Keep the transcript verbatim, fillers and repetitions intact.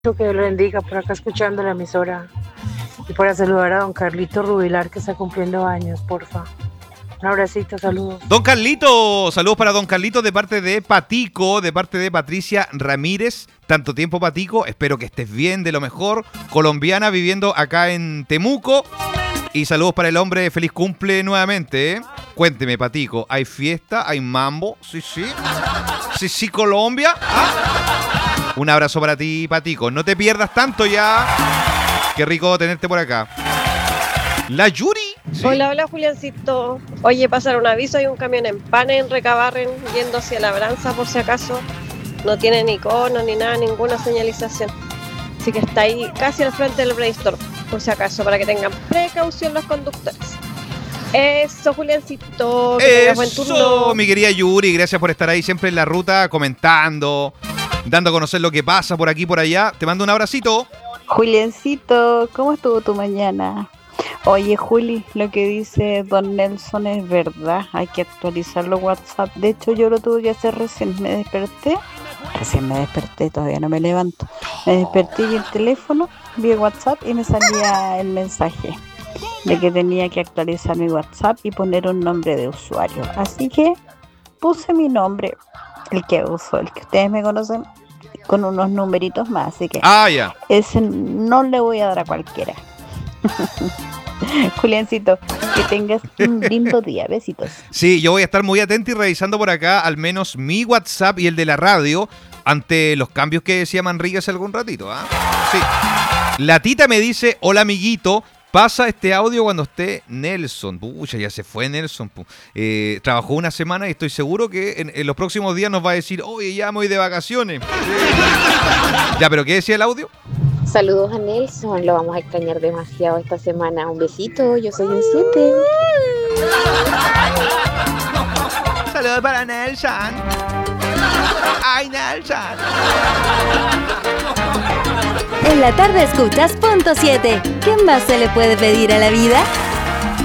Que Dios lo bendiga, por acá escuchando la emisora. Y para saludar a don Carlito Rubilar, que está cumpliendo años, porfa. Un abracito, saludos. Don Carlito, saludos para don Carlito de parte de Patico, de parte de Patricia Ramírez. Tanto tiempo, Patico, espero que estés bien, de lo mejor. Colombiana viviendo acá en Temuco. Y saludos para el hombre, feliz cumple nuevamente, ¿eh? Cuénteme, Patico, ¿hay fiesta? ¿Hay mambo? Sí, sí. Sí, sí, Colombia. ¿Ah? Un abrazo para ti, Patico. No te pierdas tanto ya. Qué rico tenerte por acá. La Yuri. Sí. Hola, hola, Juliancito. Oye, pasar un aviso, hay un camión en Pane en Recabarren yendo hacia Labranza por si acaso. No tiene ni icono ni nada, ninguna señalización. Así que está ahí casi al frente del brainstorm, por si acaso, para que tengan precaución los conductores. Eso, Juliancito. Que tengas buen turno. Eso, mi querida Yuri, gracias por estar ahí siempre en la ruta, comentando, dando a conocer lo que pasa por aquí y por allá. Te mando un abracito. Juliancito, ¿cómo estuvo tu mañana? Oye, Juli, lo que dice Don Nelson es verdad, hay que actualizarlo WhatsApp. De hecho, yo lo tuve que hacer recién, me desperté, recién me desperté, todavía no me levanto. Me desperté y el teléfono, vi el WhatsApp y me salía el mensaje de que tenía que actualizar mi WhatsApp y poner un nombre de usuario. Así que puse mi nombre, el que uso, el que ustedes me conocen, con unos numeritos más, así que ah, ya. Ese no le voy a dar a cualquiera. Juliancito, que tengas un lindo día, besitos. Sí, yo voy a estar muy atento y revisando por acá al menos mi WhatsApp y el de la radio ante los cambios que decía Manrique hace algún ratito, ¿ah? Sí. La Tita me dice, hola amiguito, pasa este audio cuando esté Nelson. Pucha, ya se fue Nelson. Eh, trabajó una semana y estoy seguro que en, en los próximos días nos va a decir, oye, ya me voy de vacaciones. Ya, pero ¿qué decía el audio? Saludos a Nelson, lo vamos a extrañar demasiado esta semana. Un besito, yo soy un siete. Saludos para Nelson. Ay, Nelson. En la tarde escuchas punto siete. ¿Qué más se le puede pedir a la vida?